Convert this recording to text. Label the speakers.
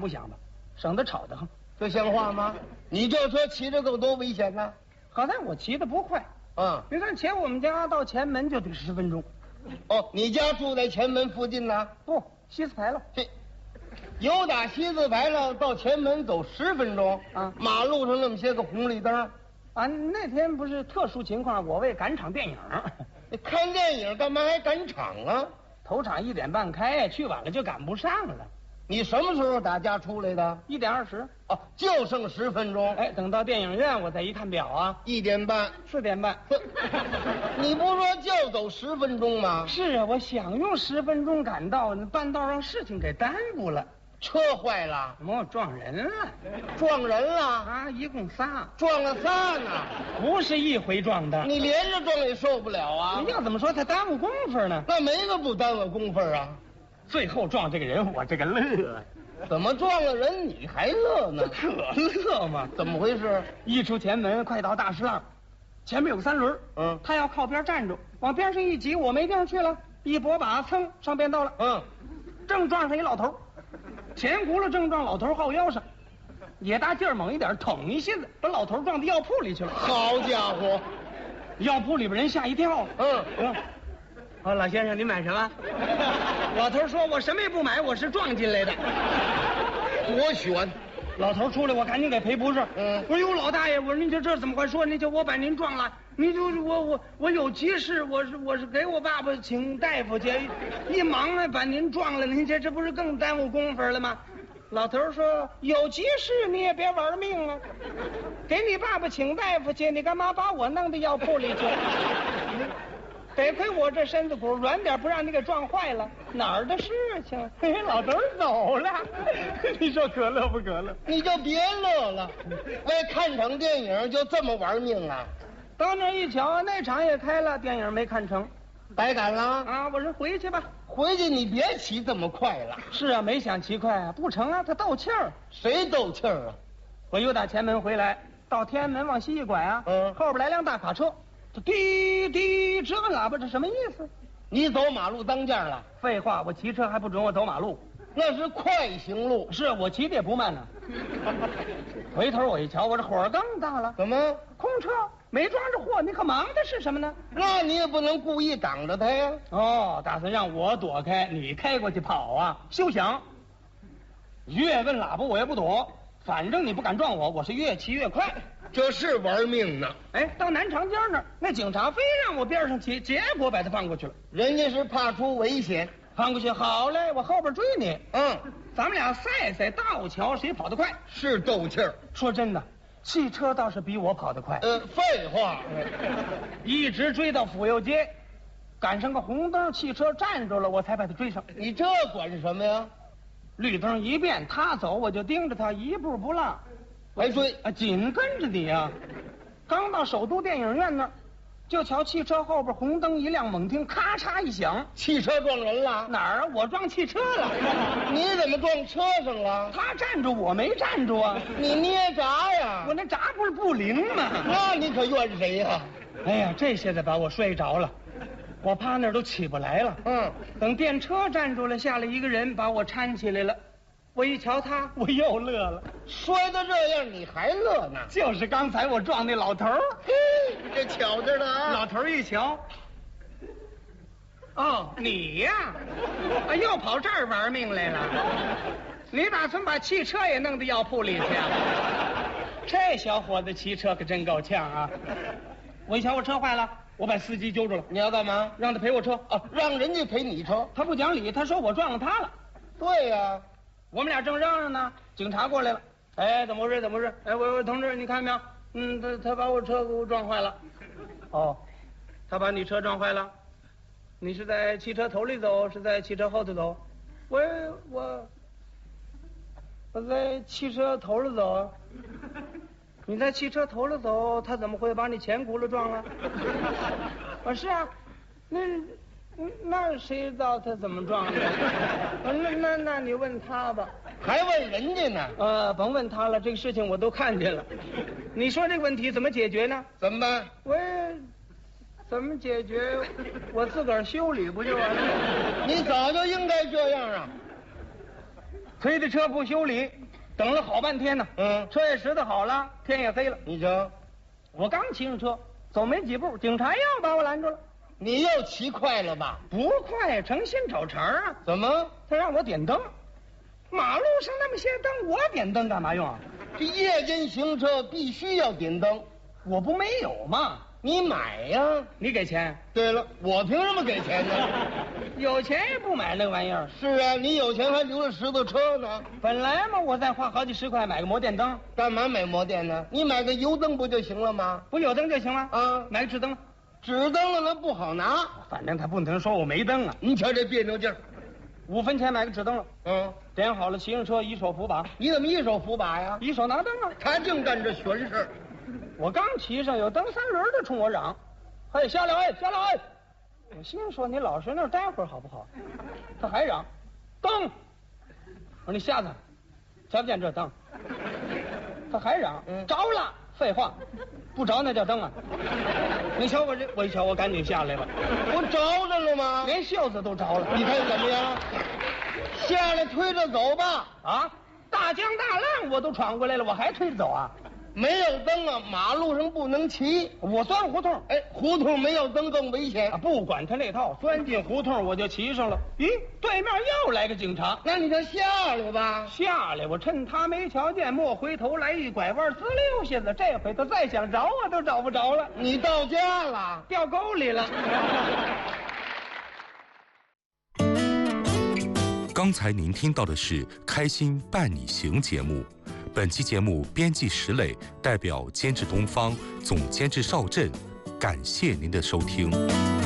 Speaker 1: 不响吧，省得吵得慌。
Speaker 2: 这像话吗？你这车骑着够多危险呢！
Speaker 1: 好在我骑得不快，你看前我们家到前门就得10分钟。
Speaker 2: 哦，你家住在前门附近呢？
Speaker 1: 不，西四牌楼。
Speaker 2: 这由打西四牌楼到前门走10分钟
Speaker 1: 啊！
Speaker 2: 马路上那么些个红绿灯
Speaker 1: 啊，那天不是特殊情况，我为赶场电影。
Speaker 2: 你看电影干嘛还赶场啊？
Speaker 1: 头场1点半开，去晚了就赶不上了。
Speaker 2: 你什么时候打家出来的
Speaker 1: ？1点20。
Speaker 2: 哦，就剩10分钟。
Speaker 1: 哎，等到电影院，我再一看表啊
Speaker 2: ，1点半
Speaker 1: ，4点半。
Speaker 2: 你不说就走10分钟吗？
Speaker 1: 是啊，我想用10分钟赶到，半道让事情给耽误了。
Speaker 2: 车坏了？
Speaker 1: 撞人了。
Speaker 2: 撞人了
Speaker 1: 啊！一共仨，
Speaker 2: 撞了仨呢，
Speaker 1: 不是一回撞的。
Speaker 2: 你连着撞也受不了啊！
Speaker 1: 你要怎么说他耽误功夫呢？
Speaker 2: 那没个不耽误功夫啊。
Speaker 1: 最后撞这个人，我这个乐。
Speaker 2: 怎么撞了人你还乐呢？
Speaker 1: 可乐嘛！
Speaker 2: 怎么回事？
Speaker 1: 一出前门，快到大石浪，前面有个3轮，他要靠边站住，往边上一挤，我没地方去了，一拨把，噌上便道了。正撞上一老头，前轱辘正撞老头后腰上，也大劲儿猛一点，捅一下子，把老头撞到药铺里去了。
Speaker 2: 好家伙！
Speaker 1: 药铺里边人吓一跳。老先生，您买什么？老头说：“我什么也不买，我是撞进来的。”
Speaker 2: 多悬！
Speaker 1: 老头出来，我赶紧给赔不是。我说：“哟，老大爷，我说您这怎么回事？您就我把您撞了，您就我有急事，我是给我爸爸请大夫去，一忙啊把您撞了，您这不是更耽误功夫了吗？”老头说：“有急事你也别玩命啊，给你爸爸请大夫去，你干嘛把我弄到药铺里去？得亏我这身子骨软点，不让你给撞坏了，哪儿的事情？”老头走了，你说可乐不可乐？
Speaker 2: 你就别乐了，为看场电影就这么玩命啊？
Speaker 1: 到那一瞧，那场也开了，电影没看成，
Speaker 2: 白赶了
Speaker 1: 啊！我说回去吧，
Speaker 2: 回去你别骑这么快了。
Speaker 1: 是啊，没想骑快啊，不成啊，他斗气儿。
Speaker 2: 谁斗气儿啊？
Speaker 1: 我又打前门回来，到天安门往西一拐啊，后边来辆大卡车。这滴滴这个喇叭，这什么意思？
Speaker 2: 你走马路当间了？
Speaker 1: 废话，我骑车还不准我走马路，
Speaker 2: 那是快行路。
Speaker 1: 是我骑的也不慢呢。回头我一瞧，我这火更大了。
Speaker 2: 怎么？
Speaker 1: 空车没装着货，你可忙的是什么呢？
Speaker 2: 那你也不能故意挡着他呀。
Speaker 1: 打算让我躲开，你开过去跑啊？休想！越问喇叭我也不躲，反正你不敢撞我，我是越骑越快。
Speaker 2: 这是玩命呢！
Speaker 1: 哎，到南长街那儿，那警察非让我边上骑，结果把他放过去了。
Speaker 2: 人家是怕出危险，
Speaker 1: 放过去好嘞，我后边追你。咱们俩赛道桥谁跑得快，
Speaker 2: 是斗气儿。
Speaker 1: 说真的，汽车倒是比我跑得快。
Speaker 2: 废话，
Speaker 1: 一直追到府右街，赶上个红灯，汽车站住了，我才把他追上。
Speaker 2: 你这管什么呀？
Speaker 1: 绿灯一变，他走我就盯着他，一步不落。
Speaker 2: 来追
Speaker 1: 啊，紧跟着你啊！刚到首都电影院那儿，就瞧汽车后边红灯一亮，猛听咔嚓一响，
Speaker 2: 汽车撞人了？
Speaker 1: 哪儿啊？我撞汽车了。
Speaker 2: 你怎么撞车上了？
Speaker 1: 他站住，我没站住啊！
Speaker 2: 你捏闸呀？
Speaker 1: 我那闸不是不灵吗？
Speaker 2: 那你可怨谁呀？
Speaker 1: 哎呀，这下子把我摔着了，我趴那儿都起不来了。等电车站住了，下来一个人把我搀起来了。我一瞧他，我又乐了。
Speaker 2: 摔得这样你还乐呢？
Speaker 1: 就是刚才我撞那老头儿。
Speaker 2: 这巧着呢啊！
Speaker 1: 老头儿一瞧，你呀，又跑这儿玩命来了。你打算把汽车也弄到药铺里去啊？这小伙子骑车可真够呛啊！我一瞧我车坏了，我把司机揪住了。
Speaker 2: 你要干嘛？
Speaker 1: 让他赔我车
Speaker 2: 啊！让人家赔你车？
Speaker 1: 他不讲理，他说我撞了他了。
Speaker 2: 对呀。
Speaker 1: 我们俩正嚷嚷呢，警察过来了。哎，怎么回事？怎么回事？哎，我同志，你看没有？他把我车给我撞坏了。他把你车撞坏了？你是在汽车头里走，是在汽车后头走？我在汽车头里走。你在汽车头里走，他怎么会把你前轱辘撞了？是啊，那谁知道他怎么撞的？那你问他吧。
Speaker 2: 还问人家呢？
Speaker 1: 甭问他了，这个事情我都看见了。你说这个问题怎么解决呢？
Speaker 2: 怎么办？
Speaker 1: 怎么解决？我自个儿修理不就完了？
Speaker 2: 你早就应该这样啊！
Speaker 1: 推的车不修理，等了好半天呢。车也拾掇好了，天也黑了。
Speaker 2: 你瞧，
Speaker 1: 我刚骑上车，走没几步，警察又把我拦住了。
Speaker 2: 你又骑快了吧？
Speaker 1: 不快，诚心找茬啊！
Speaker 2: 怎么？
Speaker 1: 他让我点灯，马路上那么些灯，我点灯干嘛用啊？
Speaker 2: 这夜间行车必须要点灯，
Speaker 1: 我不没有吗？
Speaker 2: 你买呀！
Speaker 1: 你给钱？
Speaker 2: 对了，我凭什么给钱呢？
Speaker 1: 有钱也不买那玩意儿。
Speaker 2: 是啊，你有钱还留着拾掇车呢。
Speaker 1: 本来嘛，我再花好几十块买个摩电灯。
Speaker 2: 干嘛买摩电呢？你买个油灯不就行了吗？
Speaker 1: 不有灯就行了
Speaker 2: 啊，
Speaker 1: 买个纸灯。
Speaker 2: 纸灯了那不好拿，
Speaker 1: 反正他不能说我没灯啊。
Speaker 2: 你瞧这别扭劲儿
Speaker 1: ，5分钱买个纸灯了。点好了，骑上车，一手扶把。
Speaker 2: 你怎么一手扶把呀？
Speaker 1: 一手拿灯啊。
Speaker 2: 他净干这玄事。
Speaker 1: 我刚骑上，有蹬3轮的冲我嚷：“嘿，下来哎，下来哎！”我心说你老实那儿待会儿好不好？他还嚷：“灯！”我说你瞎子，瞧不见这灯？他还嚷：“着了！”废话，不着那叫灯啊！你瞧我这，我一瞧我赶紧下来了。
Speaker 2: 不着着了吗？
Speaker 1: 连袖子都着了。
Speaker 2: 你看怎么样？下来推着走吧。
Speaker 1: 啊，大江大浪我都闯过来了，我还推着走啊？
Speaker 2: 没有灯啊，马路上不能骑。
Speaker 1: 我钻胡同，
Speaker 2: 哎，胡同没有灯更危险。
Speaker 1: 不管他那套，钻进胡同我就骑上了。咦，对面又来个警察，
Speaker 2: 那你就下来吧。
Speaker 1: 下来，我趁他没瞧见，莫回头来一拐弯，滋溜下子。这回他再想找我都找不着了。
Speaker 2: 你到家了，
Speaker 1: 掉沟里了。
Speaker 3: 刚才您听到的是《开心伴你行》节目。本期节目编辑石磊，代表监制东方，总监制邵震，感谢您的收听。